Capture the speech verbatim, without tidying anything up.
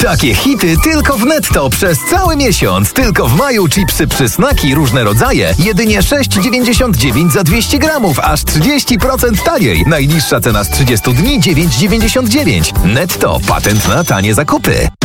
Takie hity tylko w Netto przez cały miesiąc. Tylko w maju chipsy przysnaki różne rodzaje. Jedynie sześć dziewięćdziesiąt dziewięć za dwieście gramów, aż trzydzieści procent taniej. Najniższa cena z trzydziestu dni dziewięć dziewięćdziesiąt dziewięć. Netto. Patent na tanie zakupy.